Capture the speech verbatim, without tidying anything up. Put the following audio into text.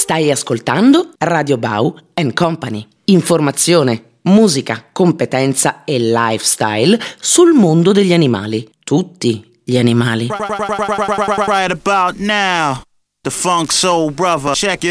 Stai ascoltando Radio Bau and Company. Informazione, musica, competenza e lifestyle sul mondo degli animali. Tutti gli animali. Right about now, the Funk Soul Brother, check it.